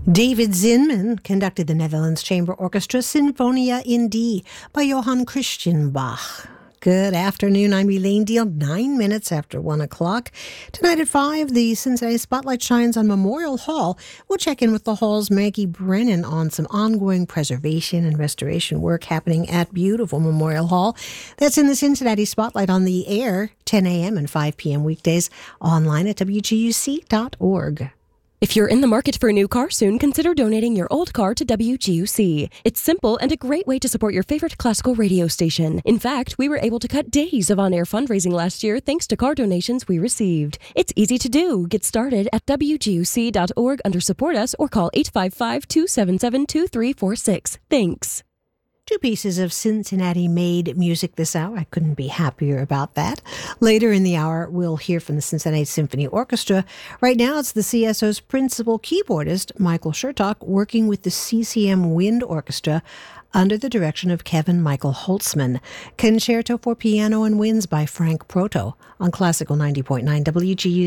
David Zinman conducted the Netherlands Chamber Orchestra Sinfonia in D by Johann Christian Bach. Good afternoon, I'm Elaine Deal, 9 minutes after 1 o'clock. Tonight at 5, the Cincinnati Spotlight shines on Memorial Hall. We'll check in with the Hall's Maggie Brennan on some ongoing preservation and restoration work happening at beautiful Memorial Hall. That's in the Cincinnati Spotlight on the air, 10 a.m. and 5 p.m. weekdays, online at wguc.org. If you're in the market for a new car soon, consider donating your old car to WGUC. It's simple and a great way to support your favorite classical radio station. In fact, we were able to cut days of on-air fundraising last year thanks to car donations we received. It's easy to do. Get started at WGUC.org under Support Us or call 855-277-2346. Thanks. Two pieces of Cincinnati-made music this hour. I couldn't be happier about that. Later in the hour, we'll hear from the Cincinnati Symphony Orchestra. Right now, it's the CSO's principal keyboardist, Michael Shertock, working with the CCM Wind Orchestra under the direction of Kevin Michael Holtzman. Concerto for Piano and Winds by Frank Proto on Classical 90.9 WGUC.